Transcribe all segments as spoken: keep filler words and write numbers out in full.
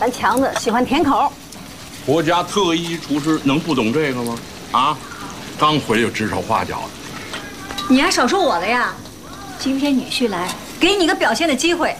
咱强子喜欢甜口。 国家特一级厨师能不懂这个吗？啊，刚回来就指手画脚的。 你还少说我了呀！今天女婿来，给你个表现的机会。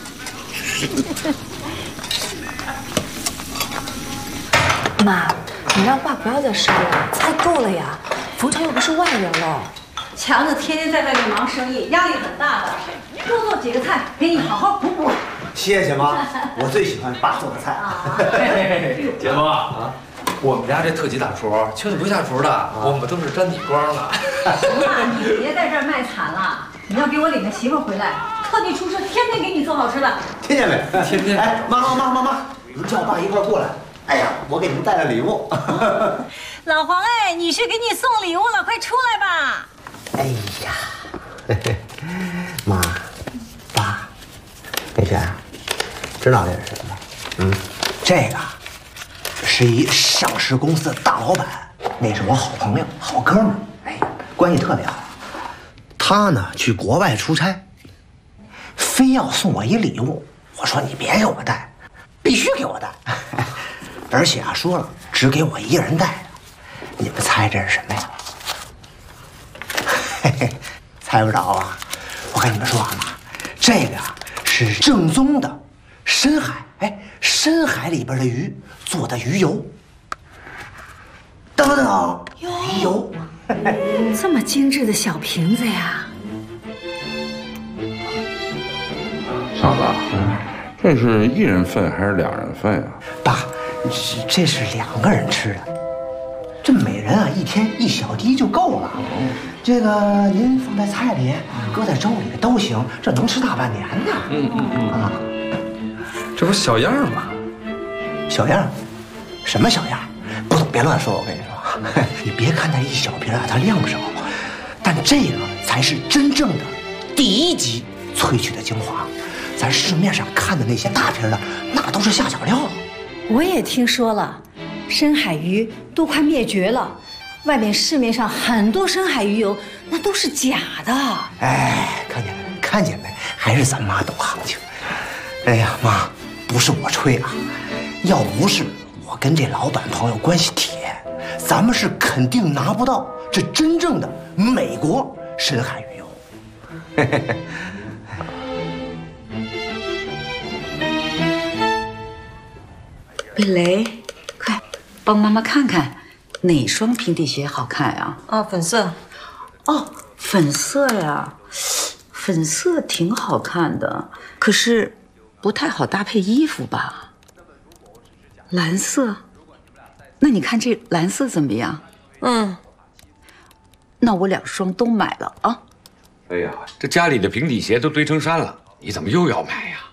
妈，你让爸不要再烧了，菜够了呀。冯强又不是外人了。 强子天天在外面忙生意，压力很大的。多做几个菜，给你好好补补。 谢谢妈，我最喜欢爸做的菜。 姐夫啊，我们家这特级大厨缺的不下厨的，我们都是沾你光了。 行了，你别在这儿卖惨了。你要给我领个媳妇回来，特地厨师天天给你做好吃的。 听见没？ 天天。 哎，妈妈妈妈妈，你们叫我爸一块过来。哎呀，我给你们带了礼物。 老黄哎，女婿给你送礼物了，快出来吧。 哎呀，嘿嘿，妈，爸，那轩，知道这是什么吗？嗯，这个是一上市公司的大老板，那是我好朋友、好哥们儿，哎，关系特别好。他呢去国外出差，非要送我一礼物，我说你别给我带，必须给我带，而且啊说了只给我一人带的。你们猜这是什么呀？嘿嘿，猜不着啊！我跟你们说啊，妈，这个呀是正宗的深海，哎，深海里边的鱼做的鱼油。等等等，鱼油， 这么精致的小瓶子呀！ 嫂子，这是一人份还是两人份啊？ 爸，这这是两个人吃的。这每人啊一天一小滴就够了，这个您放在菜里，搁在粥里都行，这能吃大半年呢。 嗯嗯嗯啊， 这不是小样吗？ 小样？什么小样？不懂别乱说，我跟你说，你别看它一小瓶啊，它量少，但这个才是真正的第一级萃取的精华。咱市面上看的那些大瓶的，那都是下脚料。 我也听说了。深海鱼都快灭绝了，外面市面上很多深海鱼油那都是假的。 哎，看见没？看见没？还是咱妈懂行情。哎呀，妈，不是我吹啊，要不是我跟这老板朋友关系铁，咱们是肯定拿不到这真正的美国深海鱼油。嘿嘿嘿。 贝雷，快帮妈妈看看哪双平底鞋好看啊？ 哦，粉色。 哦，粉色呀，粉色挺好看的，可是不太好搭配衣服吧？蓝色，那你看这蓝色怎么样？ 嗯， 那我两双都买了啊。 哎呀，这家里的平底鞋都堆成山了，你怎么又要买呀？